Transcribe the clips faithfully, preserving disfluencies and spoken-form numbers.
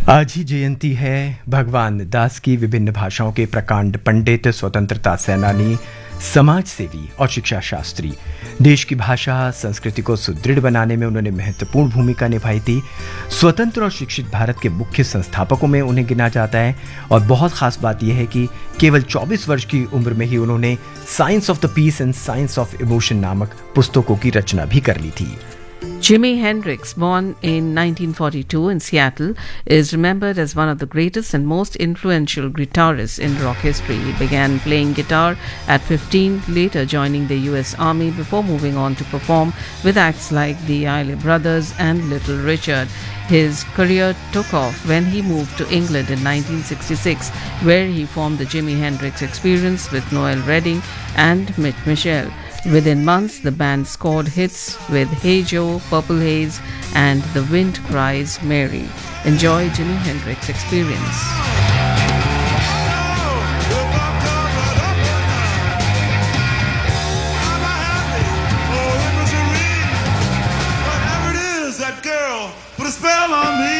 आज ही जयंती है भगवान दास की। विभिन्न भाषाओं के प्रकांड पंडित, स्वतंत्रता सेनानी, समाज सेवी और शिक्षा शास्त्री। देश की भाषा संस्कृति को सुदृढ़ बनाने में उन्होंने महत्वपूर्ण भूमिका निभाई थी। स्वतंत्र और शिक्षित भारत के मुख्य संस्थापकों में उन्हें गिना जाता है। और बहुत खास बात यह है कि केवल चौबीस वर्ष की उम्र में ही उन्होंने science of the piece and science of emotion नामक पुस्तकों की रचना भी कर ली थी। Jimi Hendrix, born in nineteen forty-two in Seattle, is remembered as one of the greatest and most influential guitarists in rock history. He began playing guitar at fifteen, later joining the U S Army before moving on to perform with acts like the Isley Brothers and Little Richard. His career took off when he moved to England in nineteen sixty-six, where he formed the Jimi Hendrix Experience with Noel Redding and Mitch Mitchell. Within months, the band scored hits with Hey Joe, Purple Haze, and The Wind Cries Mary. Enjoy Jimi Hendrix Experience. Whatever it is, that girl put a spell on me.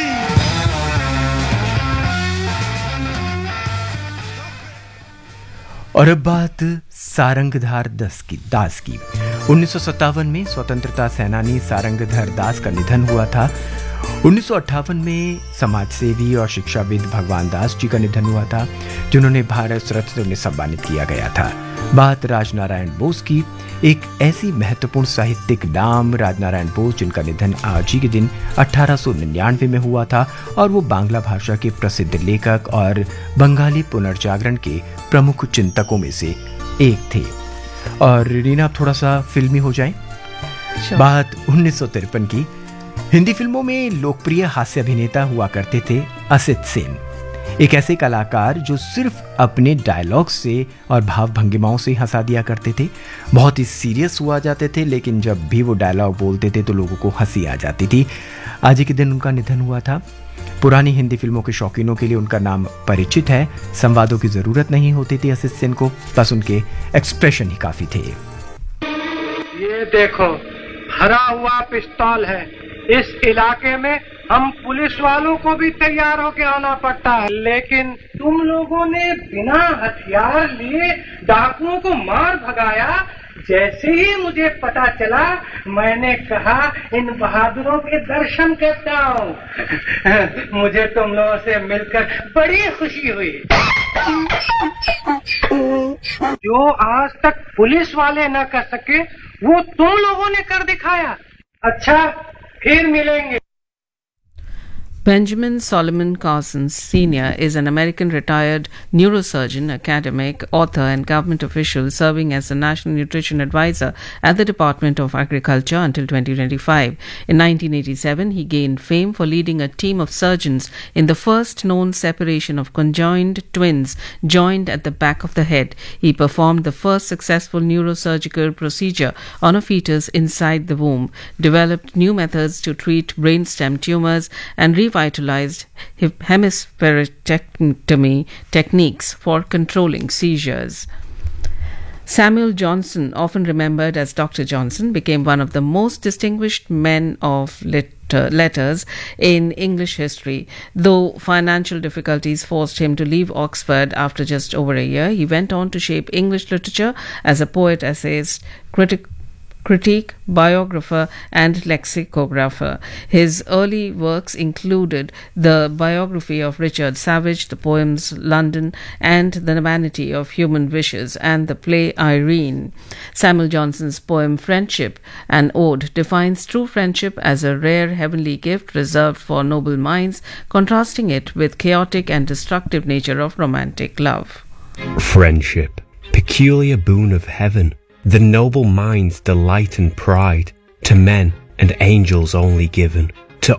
और अब बात सारंगधर दास की दास की उन्नीस सौ सत्तावन में स्वतंत्रता सेनानी सारंगधर दास का निधन हुआ था। उन्नीस सौ अट्ठावन में समाज सेवी और शिक्षाविद भगवान दास जी का निधन हुआ था, जिन्होंने भारत रत्न से सम्मानित किया गया था। बात राजनारायण बोस की, एक ऐसी महत्वपूर्ण साहित्यिक नाम राजनारायण बोस जिनका निधन आज ही के दिन अठारह सौ निन्यानवे में हुआ था। और वो बांग्ला भाषा के प्रसिद्ध लेखक और बंगाली पुनर्जागरण के प्रमुख चिंतकों में से एक थे। और रीना, थोड़ा सा फिल्मी हो जाए। बात उन्नीस सौ तिरपन की। हिंदी फिल्मों में लोकप्रिय हास्य अभिनेता हुआ करते थे असित सेन, एक ऐसे कलाकार जो सिर्फ अपने डायलॉग से और भाव भंगिमाओं से हंसा दिया करते थे। बहुत ही सीरियस हुआ जाते थे, लेकिन जब भी वो डायलॉग बोलते थे तो लोगों को हंसी आ जाती थी। आज ही के दिन उनका निधन हुआ था। पुरानी हिंदी फिल्मों के शौकीनों के लिए उनका नाम परिचित है। संवादों की जरूरत नहीं होती थी असित सेन को, बस उनके एक्सप्रेशन ही काफी थे। ये देखो, भरा हुआ पिस्तौल है। इस इलाके में हम पुलिस वालों को भी तैयार होके आना पड़ता है, लेकिन तुम लोगों ने बिना हथियार लिए डाकुओं को मार भगाया। जैसे ही मुझे पता चला, मैंने कहा इन बहादुरों के दर्शन करता हूँ। मुझे तुम लोगों से मिलकर बड़ी खुशी हुई। जो आज तक पुलिस वाले न कर सके, वो तुम लोगों ने कर दिखाया। अच्छा, फिर मिलेंगे। Benjamin Solomon Carson Senior is an American retired neurosurgeon, academic, author, and government official serving as the National Nutrition Advisor at the Department of Agriculture until twenty twenty-five. In nineteen eighty-seven, he gained fame for leading a team of surgeons in the first known separation of conjoined twins joined at the back of the head. He performed the first successful neurosurgical procedure on a fetus inside the womb, developed new methods to treat brainstem tumors, and revitalized hemispherectomy techniques for controlling seizures. Samuel Johnson, often remembered as Doctor Johnson, became one of the most distinguished men of lit- letters in English history. Though financial difficulties forced him to leave Oxford after just over a year, he went on to shape English literature as a poet, essayist, critic, critique, biographer, and lexicographer. His early works included the biography of Richard Savage, the poems London and the Vanity of Human Wishes, and the play Irene. Samuel Johnson's poem Friendship, an ode, defines true friendship as a rare heavenly gift reserved for noble minds, contrasting it with chaotic and destructive nature of romantic love. Friendship, peculiar boon of heaven, the noble mind's delight and pride, to men and angels only given.